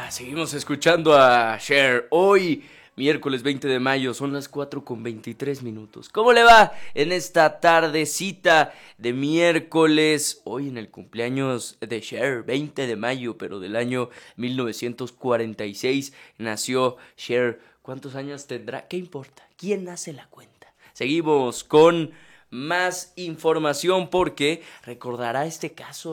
Seguimos escuchando a Cher. Hoy, miércoles 20 de mayo, son las 4:23 minutos. ¿Cómo le va en esta tardecita de miércoles? Hoy en el cumpleaños de Cher, 20 de mayo, pero del año 1946 nació Cher. ¿Cuántos años tendrá? ¿Qué importa? ¿Quién hace la cuenta? Seguimos con más información porque recordará este caso,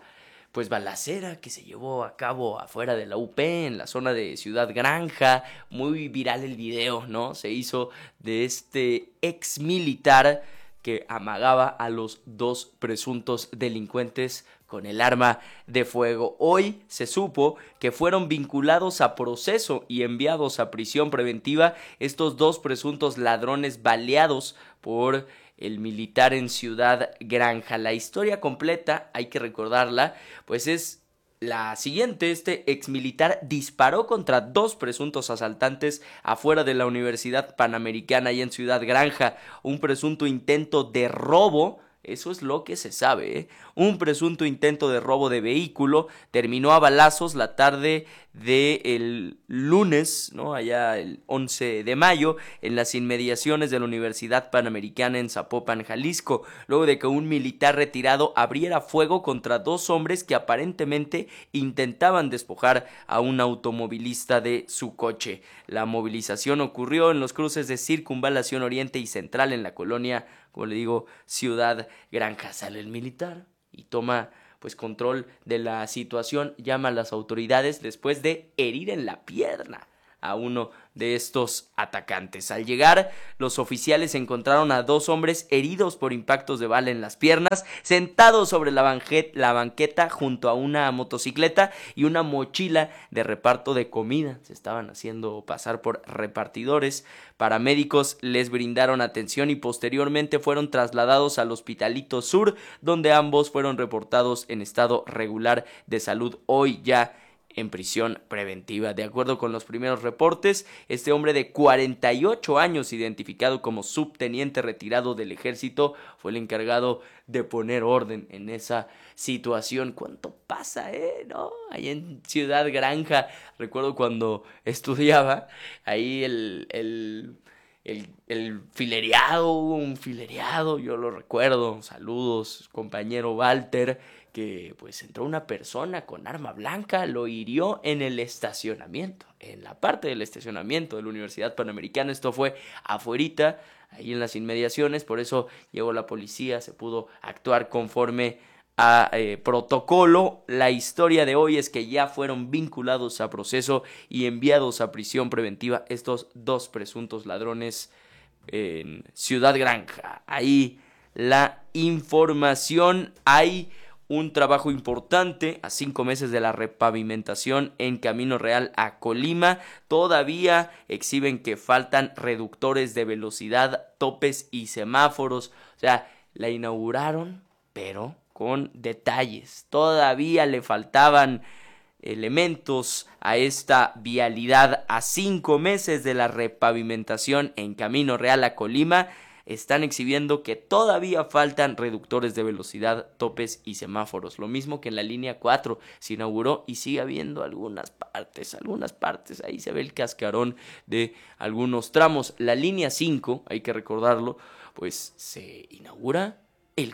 balacera que se llevó a cabo afuera de la UP, en la zona de Ciudad Granja. Muy viral el video, ¿no? Se hizo de este ex militar que amagaba a los dos presuntos delincuentes con el arma de fuego. Hoy se supo que fueron vinculados a proceso y enviados a prisión preventiva estos dos presuntos ladrones baleados por el militar en Ciudad Granja. La historia completa, hay que recordarla, pues es la siguiente. Este exmilitar disparó contra dos presuntos asaltantes afuera de la Universidad Panamericana y en Ciudad Granja. Un presunto intento de robo. Eso es lo que se sabe, ¿eh? Un presunto intento de robo de vehículo terminó a balazos la tarde del lunes, ¿no? Allá el 11 de mayo, en las inmediaciones de la Universidad Panamericana en Zapopan, Jalisco, luego de que un militar retirado abriera fuego contra dos hombres que aparentemente intentaban despojar a un automovilista de su coche. La movilización ocurrió en los cruces de Circunvalación Oriente y Central en la colonia, como le digo, Ciudad Granja. Sale el militar y toma control de la situación, llama a las autoridades después de herir en la pierna a uno de estos atacantes. Al llegar, los oficiales encontraron a dos hombres heridos por impactos de bala en las piernas, sentados sobre la banqueta junto a una motocicleta y una mochila de reparto de comida. Se estaban haciendo pasar por repartidores. Paramédicos les brindaron atención y posteriormente fueron trasladados al Hospitalito Sur, donde ambos fueron reportados en estado regular de salud, hoy ya en prisión preventiva. De acuerdo con los primeros reportes, este hombre de 48 años, identificado como subteniente retirado del ejército, fue el encargado de poner orden en esa situación. ¿Cuánto pasa, no? Ahí en Ciudad Granja, recuerdo cuando estudiaba, ahí el filereado, hubo un filereado, yo lo recuerdo, saludos, compañero Walter, que entró una persona con arma blanca, lo hirió en el estacionamiento, en la parte del estacionamiento de la Universidad Panamericana. Esto fue afuerita, ahí en las inmediaciones, por eso llegó la policía, se pudo actuar conforme a protocolo. La historia de hoy es que ya fueron vinculados a proceso y enviados a prisión preventiva estos dos presuntos ladrones en Ciudad Granja. Ahí la información. Hay un trabajo importante a 5 meses de la repavimentación en Camino Real a Colima. Todavía exhiben que faltan reductores de velocidad, topes y semáforos. O sea, la inauguraron, pero con detalles. Todavía le faltaban elementos a esta vialidad. A 5 meses de la repavimentación en Camino Real a Colima, están exhibiendo que todavía faltan reductores de velocidad, topes y semáforos. Lo mismo que en la línea 4 se inauguró y sigue habiendo algunas partes. Ahí se ve el cascarón de algunos tramos. La línea 5, hay que recordarlo, se inaugura el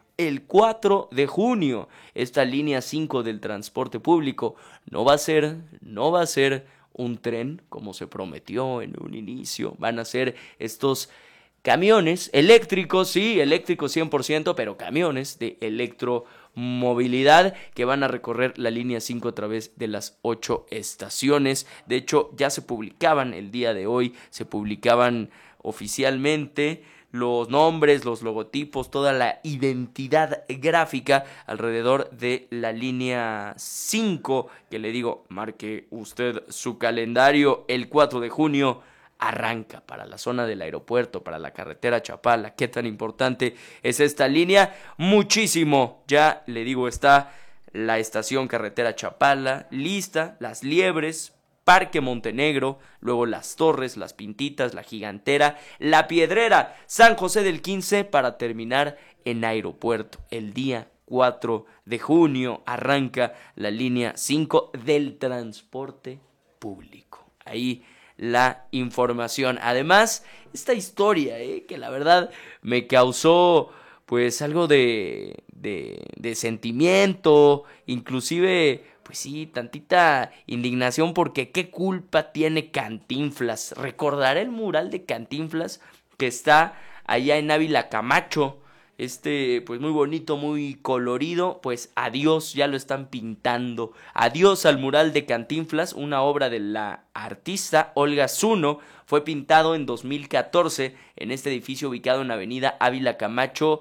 4 de junio. Esta línea 5 del transporte público no va a ser un tren como se prometió en un inicio. Van a ser estos camiones eléctricos, sí, eléctricos 100%, pero camiones de electromovilidad que van a recorrer la línea 5 a través de las 8 estaciones. De hecho, ya se publicaban el día de hoy, se publicaban oficialmente los nombres, los logotipos, toda la identidad gráfica alrededor de la línea 5, que le digo, marque usted su calendario, el 4 de junio arranca para la zona del aeropuerto, para la carretera Chapala. ¿Qué tan importante es esta línea? Muchísimo. Ya le digo, está la estación carretera Chapala lista, Las Liebres, Parque Montenegro, luego Las Torres, Las Pintitas, La Gigantera, La Piedrera, San José del 15, para terminar en aeropuerto el día 4 de junio arranca la línea 5 del transporte público. Ahí la información. Además, esta historia, que la verdad me causó pues algo de sentimiento, inclusive, pues sí, tantita indignación, porque qué culpa tiene Cantinflas. ¿Recordará el mural de Cantinflas que está allá en Ávila Camacho? Pues muy bonito, muy colorido, pues adiós, ya lo están pintando. Adiós al mural de Cantinflas, una obra de la artista Olga Zuno. Fue pintado en 2014 en este edificio ubicado en Avenida Ávila Camacho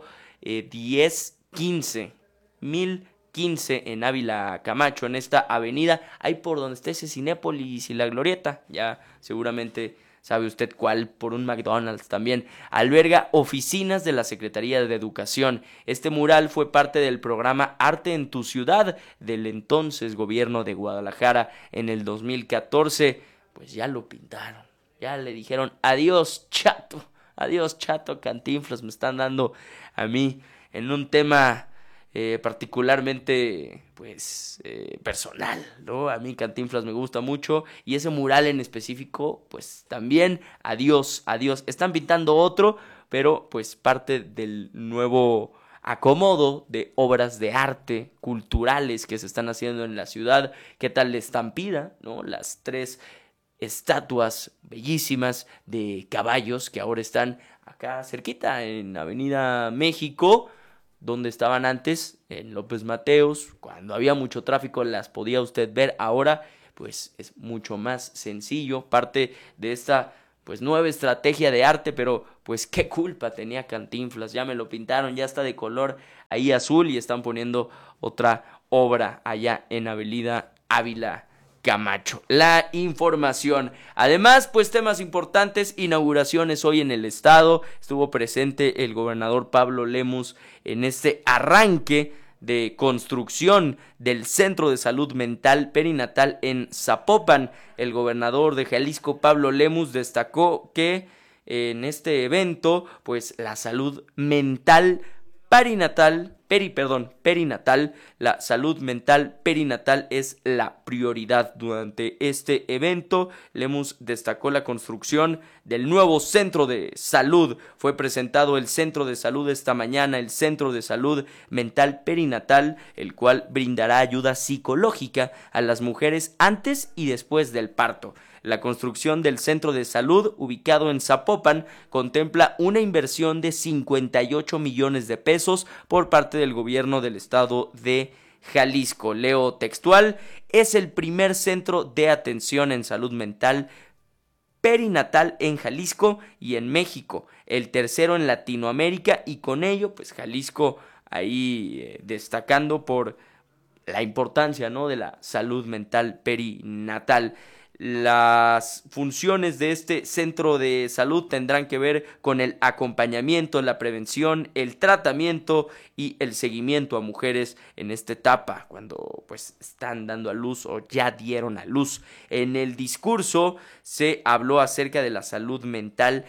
1015 en Ávila Camacho, en esta avenida, ahí por donde está ese Cinépolis y la Glorieta, ya seguramente sabe usted cuál, por un McDonald's también. Alberga oficinas de la Secretaría de Educación. Este mural fue parte del programa Arte en tu Ciudad del entonces gobierno de Guadalajara. En el 2014, pues ya lo pintaron. Ya le dijeron adiós, chato. Adiós, chato, Cantinflas. Me están dando a mí en un tema particularmente pues personal, ¿no? A mí Cantinflas me gusta mucho y ese mural en específico pues también adiós, adiós. Están pintando otro, pero pues parte del nuevo acomodo de obras de arte culturales que se están haciendo en la ciudad. ¿Qué tal la estampida, no? Las 3 estatuas bellísimas de caballos que ahora están acá cerquita en Avenida México, donde estaban antes, en López Mateos. Cuando había mucho tráfico las podía usted ver. Ahora pues es mucho más sencillo, parte de esta pues nueva estrategia de arte. Pero pues qué culpa tenía Cantinflas, ya me lo pintaron, ya está de color ahí azul y están poniendo otra obra allá en Avenida Ávila Camacho. La información. Además, pues temas importantes, inauguraciones hoy en el estado. Estuvo presente el gobernador Pablo Lemus en este arranque de construcción del Centro de Salud Mental Perinatal en Zapopan. El gobernador de Jalisco, Pablo Lemus, destacó que en este evento, pues la salud mental perinatal, la salud mental perinatal es la prioridad. Durante este evento, Lemus destacó la construcción del nuevo centro de salud. Fue presentado el centro de salud esta mañana, el centro de salud mental perinatal, el cual brindará ayuda psicológica a las mujeres antes y después del parto. La construcción del centro de salud ubicado en Zapopan contempla una inversión de 58 millones de pesos por parte del gobierno del estado de Jalisco. Leo textual: es el primer centro de atención en salud mental perinatal en Jalisco y en México, el tercero en Latinoamérica, y con ello pues Jalisco ahí destacando por la importancia, ¿no?, de la salud mental perinatal. Las funciones de este centro de salud tendrán que ver con el acompañamiento, la prevención, el tratamiento y el seguimiento a mujeres en esta etapa, cuando pues están dando a luz o ya dieron a luz. En el discurso se habló acerca de la salud mental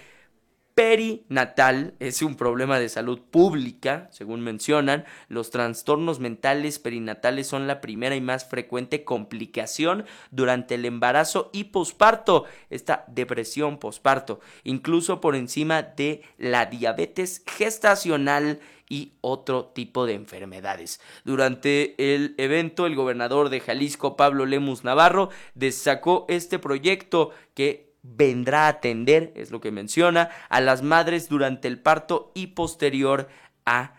perinatal. Es un problema de salud pública, según mencionan. Los trastornos mentales perinatales son la primera y más frecuente complicación durante el embarazo y posparto, esta depresión posparto, incluso por encima de la diabetes gestacional y otro tipo de enfermedades. Durante el evento, el gobernador de Jalisco, Pablo Lemus Navarro, destacó este proyecto que vendrá a atender, es lo que menciona, a las madres durante el parto y posterior a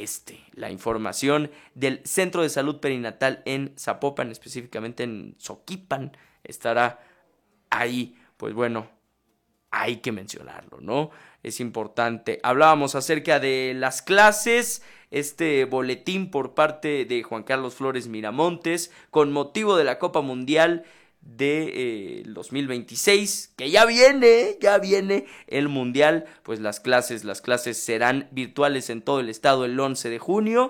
la información del Centro de Salud Perinatal en Zapopan, específicamente en Zoquipan, estará ahí. Pues bueno, hay que mencionarlo, ¿no? Es importante. Hablábamos acerca de las clases, este boletín por parte de Juan Carlos Flores Miramontes, con motivo de la Copa Mundial de 2026, que ya viene el mundial. Pues las clases serán virtuales en todo el estado el 11 de junio.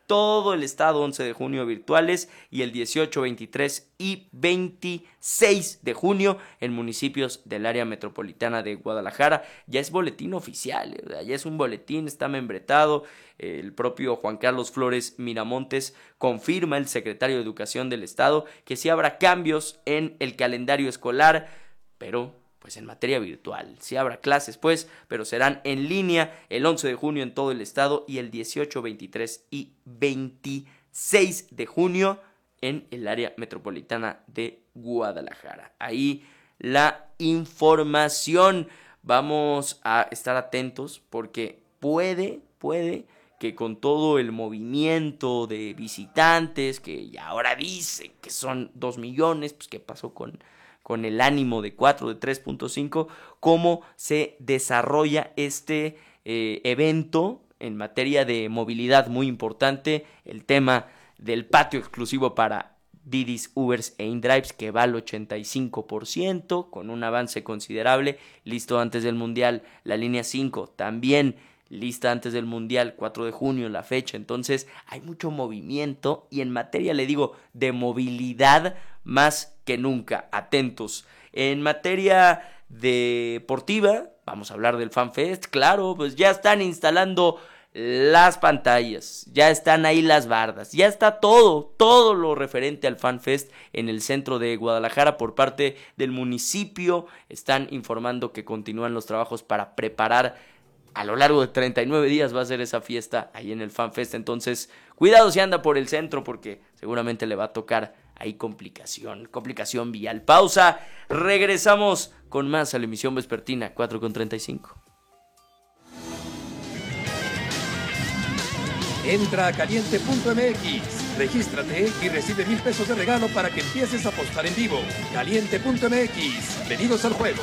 todo el estado, 11 de junio virtuales, y el 18, 23 y 26 de junio en municipios del área metropolitana de Guadalajara. Ya es boletín oficial, ya es un boletín, está membretado. El propio Juan Carlos Flores Miramontes confirma, el secretario de Educación del estado, que sí habrá cambios en el calendario escolar, pero pues en materia virtual. Sí habrá clases, pues, pero serán en línea el 11 de junio en todo el estado y el 18, 23 y 26 de junio en el área metropolitana de Guadalajara. Ahí la información. Vamos a estar atentos porque puede que con todo el movimiento de visitantes, que ya ahora dice que son 2 millones, pues qué pasó con el ánimo de 4, de 3.5, cómo se desarrolla este evento en materia de movilidad muy importante, el tema del patio exclusivo para Didis, Ubers e InDrives, que va al 85%, con un avance considerable, listo antes del Mundial. La línea 5 también lista antes del Mundial, 4 de junio la fecha. Entonces hay mucho movimiento y en materia, le digo, de movilidad más que nunca. Atentos. En materia deportiva, vamos a hablar del FanFest. Claro, pues ya están instalando las pantallas, ya están ahí las bardas, ya está todo lo referente al FanFest en el centro de Guadalajara por parte del municipio. Están informando que continúan los trabajos para preparar. A lo largo de 39 días va a ser esa fiesta ahí en el FanFest. Entonces, cuidado si anda por el centro porque seguramente le va a tocar ahí complicación vial. Pausa, regresamos con más a la emisión vespertina, 4:35. Entra a caliente.mx, regístrate y recibe 1,000 pesos de regalo para que empieces a apostar en vivo. Caliente.mx, venidos al juego.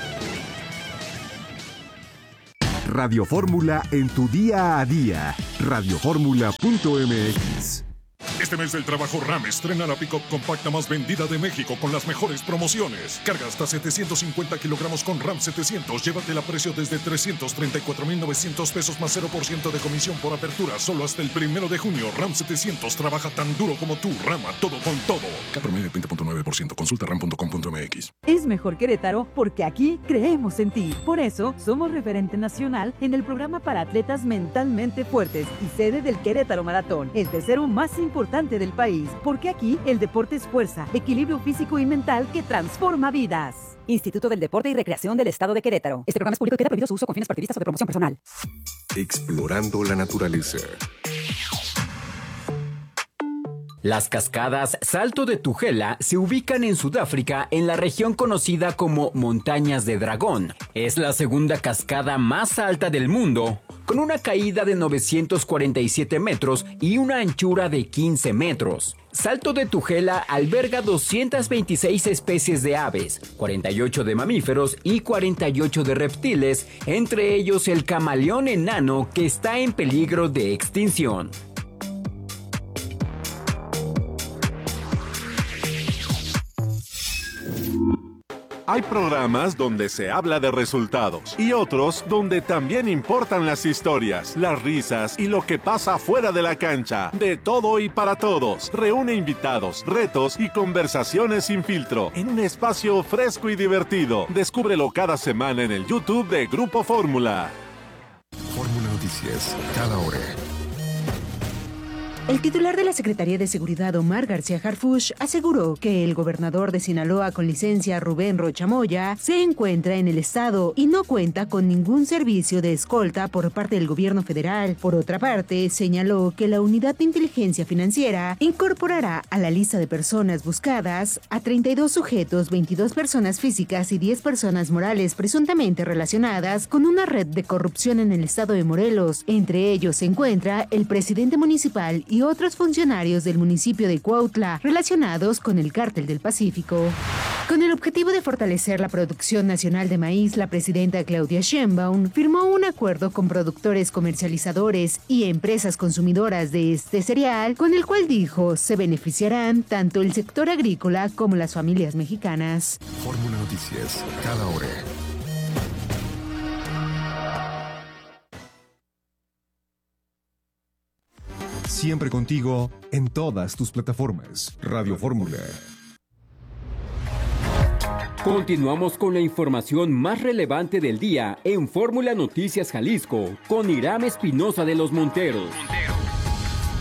Radio Fórmula en tu día a día. Radioformula.mx. Este mes del trabajo RAM estrena la pick-up compacta más vendida de México con las mejores promociones. Carga hasta 750 kilogramos con RAM 700. Llévatela a precio desde 334,900 pesos más 0% de comisión por apertura. Solo hasta el 1 de junio. RAM 700 trabaja tan duro como tú. Rama todo con todo. Cat promedio 20.9%. Consulta ram.com.mx. Es mejor Querétaro porque aquí creemos en ti. Por eso somos referente nacional en el programa para atletas mentalmente fuertes y sede del Querétaro Maratón, el tercero más importante del país, porque aquí el deporte es fuerza, equilibrio físico y mental que transforma vidas. Instituto del Deporte y Recreación del Estado de Querétaro. Este programa es público y queda prohibido su uso con fines partidistas o de promoción personal. Explorando la naturaleza. Las cascadas Salto de Tugela se ubican en Sudáfrica en la región conocida como Montañas de Dragón. Es la segunda cascada más alta del mundo, con una caída de 947 metros y una anchura de 15 metros. Salto de Tugela alberga 226 especies de aves, 48 de mamíferos y 48 de reptiles, entre ellos el camaleón enano que está en peligro de extinción. Hay programas donde se habla de resultados y otros donde también importan las historias, las risas y lo que pasa fuera de la cancha. De todo y para todos. Reúne invitados, retos y conversaciones sin filtro en un espacio fresco y divertido. Descúbrelo cada semana en el YouTube de Grupo Fórmula. Fórmula Noticias, cada hora. El titular de la Secretaría de Seguridad, Omar García Harfuch, aseguró que el gobernador de Sinaloa con licencia, Rubén Rocha Moya, se encuentra en el estado y no cuenta con ningún servicio de escolta por parte del gobierno federal. Por otra parte, señaló que la Unidad de Inteligencia Financiera incorporará a la lista de personas buscadas a 32 sujetos, 22 personas físicas y 10 personas morales presuntamente relacionadas con una red de corrupción en el estado de Morelos. Entre ellos se encuentra el presidente municipal y otros funcionarios del municipio de Cuautla relacionados con el Cártel del Pacífico. Con el objetivo de fortalecer la producción nacional de maíz, la presidenta Claudia Sheinbaum firmó un acuerdo con productores, comercializadores y empresas consumidoras de este cereal, con el cual dijo se beneficiarán tanto el sector agrícola como las familias mexicanas. Fórmula Noticias, cada hora. siempre contigo en todas tus plataformas. Radio Fórmula. Continuamos con la información más relevante del día en Fórmula Noticias Jalisco con Irán Espinosa de los Monteros.